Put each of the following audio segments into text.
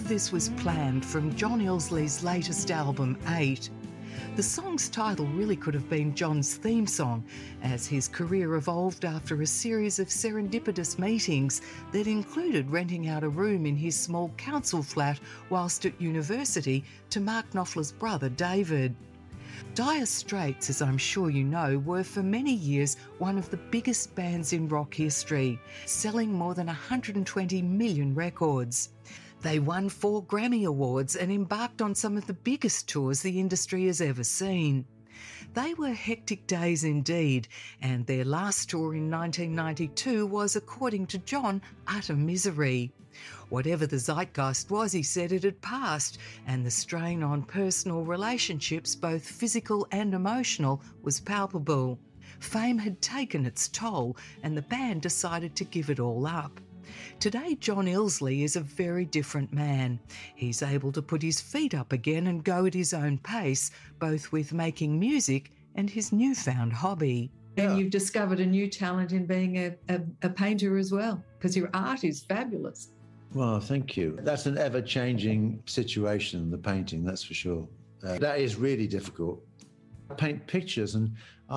of this was planned from John Ilsley's latest album, 8. The song's title really could have been John's theme song, as his career evolved after a series of serendipitous meetings that included renting out a room in his small council flat whilst at university to Mark Knopfler's brother David. Dire Straits, as I'm sure you know, were for many years one of the biggest bands in rock history, selling more than 120 million records. They won 4 Grammy Awards and embarked on some of the biggest tours the industry has ever seen. They were hectic days indeed, and their last tour in 1992 was, according to John, utter misery. Whatever the zeitgeist was, he said, it had passed, and the strain on personal relationships, both physical and emotional, was palpable. Fame had taken its toll, and the band decided to give it all up. Today, John Ilsley is a very different man. He's able to put his feet up again and go at his own pace, both with making music and his newfound hobby. And you've discovered a new talent in being a painter as well, because your art is fabulous. Well, thank you. That's an ever-changing situation, the painting, that's for sure. That is really difficult. I paint pictures and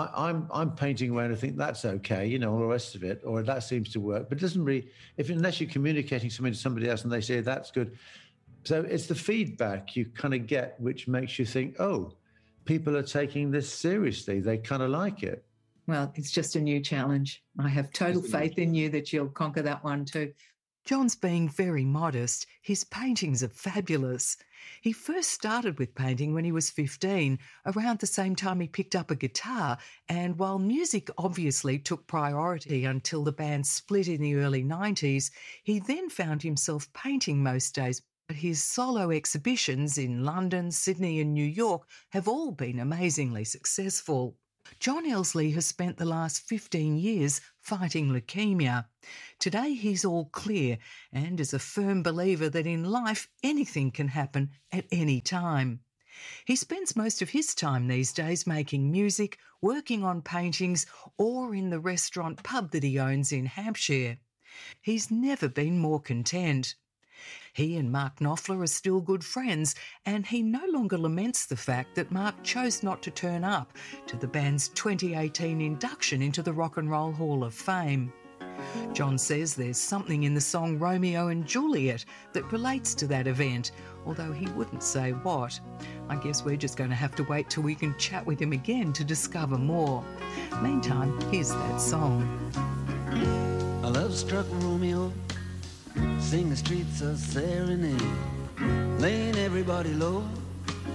I'm painting away and I think that's okay, you know, all the rest of it, or that seems to work. But it doesn't really, unless you're communicating something to somebody else and they say that's good. So it's the feedback you kind of get which makes you think, oh, people are taking this seriously. They kind of like it. Well, it's just a new challenge. I have total faith in you that you'll conquer that one too. John's being very modest. His paintings are fabulous. He first started with painting when he was 15, around the same time he picked up a guitar, and while music obviously took priority until the band split in the early 90s, he then found himself painting most days. His solo exhibitions in London, Sydney and New York have all been amazingly successful. John Ilsley has spent the last 15 years fighting leukaemia. Today he's all clear and is a firm believer that in life anything can happen at any time. He spends most of his time these days making music, working on paintings, or in the restaurant pub that he owns in Hampshire. He's never been more content. He and Mark Knopfler are still good friends, and he no longer laments the fact that Mark chose not to turn up to the band's 2018 induction into the Rock and Roll Hall of Fame. John says there's something in the song Romeo and Juliet that relates to that event, although he wouldn't say what. I guess we're just going to have to wait till we can chat with him again to discover more. Meantime, here's that song. A love-struck Romeo, sing the streets a serenade, laying everybody low.